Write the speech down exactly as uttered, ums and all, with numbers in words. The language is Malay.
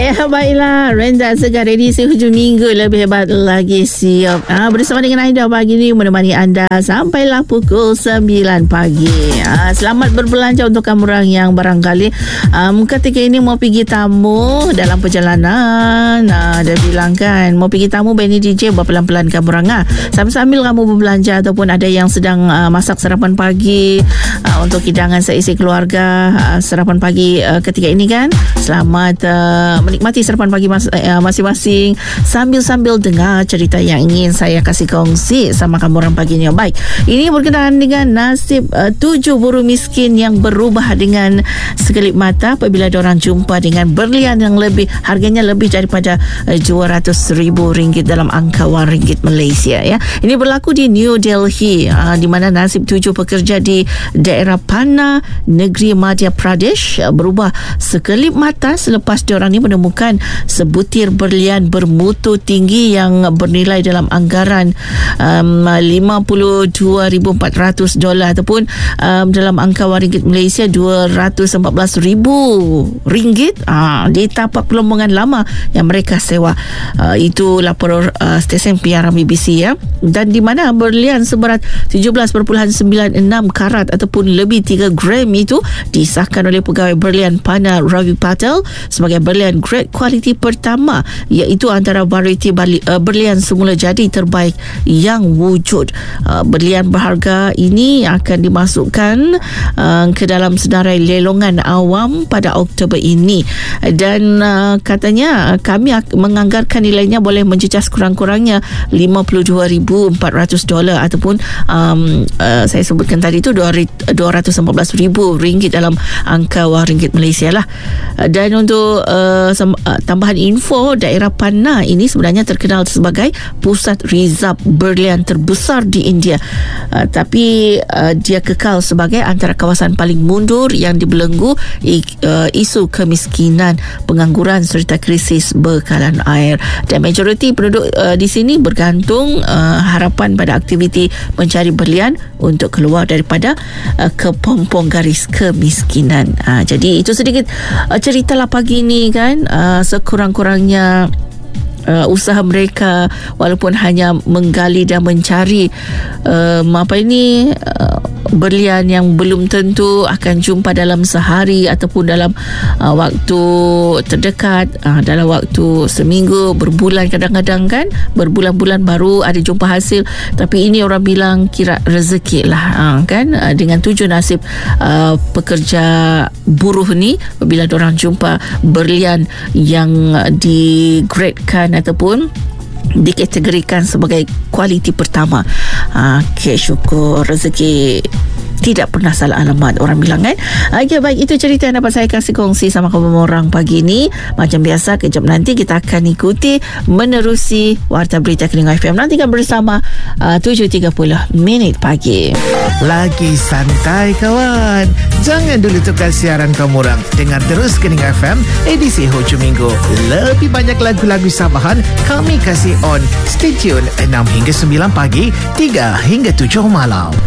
Ya, baiklah. Renza Segar edisi hujung minggu lebih hebat lagi siap. Ha, bersama dengan Aida pagi ni menemani anda sampailah pukul sembilan pagi. Ha, selamat berbelanja untuk kamu orang yang barangkali um, ketika ini mau pergi tamu dalam perjalanan. Ha, dia bilang kan, mau pergi tamu Benny D J, buat pelan-pelan kamu orang. Ha. Sambil-sambil kamu berbelanja ataupun ada yang sedang uh, masak sarapan pagi uh, untuk hidangan seisi keluarga. Uh, sarapan pagi uh, ketika ini kan. Selamat uh, menikmati sarapan pagi mas, uh, masing-masing sambil-sambil dengar cerita yang ingin saya kasih kongsi sama kamu orang pagi ni. Baik, ini berkenaan dengan nasib uh, tujuh buruh miskin yang berubah dengan sekelip mata apabila diorang jumpa dengan berlian yang lebih, harganya lebih daripada uh, dua ratus ribu ringgit dalam angka wang ringgit Malaysia. Ya, ini berlaku di New Delhi, uh, di mana nasib tujuh pekerja di daerah Panna, negeri Madhya Pradesh uh, berubah sekelip mata selepas diorang ni menemukan sebutir berlian bermutu tinggi yang bernilai dalam anggaran um, lima puluh dua ribu empat ratus dolar ataupun um, dalam angka wang ringgit Malaysia dua ratus empat belas ribu ringgit uh, di tapak pelombongan lama yang mereka sewa. Uh, itu lapor uh, stesen penyiaran B B C ya. Dan di mana berlian seberat tujuh belas perpuluhan sembilan enam karat ataupun lebih tiga gram itu disahkan oleh pegawai berlian Panna Ravi Patel sebagai berlian grade kualiti pertama, iaitu antara varieti uh, berlian semula jadi terbaik yang wujud. Uh, berlian berharga ini akan dimasukkan uh, ke dalam senarai lelongan awam pada Oktober ini dan uh, katanya uh, kami menganggarkan nilainya boleh menjejas kurang-kurangnya lima puluh dua ribu empat ratus dolar ataupun um, uh, saya sebutkan tadi itu dua ratus empat belas ribu ringgit dalam angka wang ringgit Malaysia lah. Uh, dan untuk uh, sem- uh, tambahan info, daerah Panna ini sebenarnya terkenal sebagai pusat rizab berlian terbesar di India, uh, tapi uh, dia kekal sebagai antara kawasan paling mundur yang dibelenggu i- uh, isu kemiskinan, pengangguran serta krisis bekalan air. Dan majoriti penduduk uh, di sini bergantung uh, harapan pada aktiviti mencari berlian untuk keluar daripada uh, kepompong garis kemiskinan. Uh, jadi itu sedikit uh, cerita lah pagi ni kan. Uh, sekurang-kurangnya Uh, usaha mereka walaupun hanya menggali dan mencari uh, apa ini uh, berlian yang belum tentu akan jumpa dalam sehari ataupun dalam uh, waktu terdekat, uh, dalam waktu seminggu, berbulan, kadang-kadang kan berbulan-bulan baru ada jumpa hasil. Tapi ini orang bilang kira rezeki lah, uh, kan uh, dengan tujuh nasib uh, pekerja buruh ni bila diorang jumpa berlian yang uh, digradekan ataupun dikategorikan sebagai kualiti pertama. Ha, okay, syukur rezeki tidak pernah salah alamat, orang bilang kan. Okey, baik, itu cerita yang dapat saya kasih kongsi sama kamu orang pagi ni. Macam biasa, kejap nanti kita akan ikuti menerusi Warta Berita Keningau F M. Nantikan bersama uh, tujuh tiga puluh minit pagi. Lagi santai kawan, jangan dulu tukar siaran kamu orang. Dengar terus Keningau F M edisi hujung minggu. Lebih banyak lagu-lagu Sabahan kami kasih on. Stay tune enam hingga sembilan pagi, tiga hingga tujuh malam.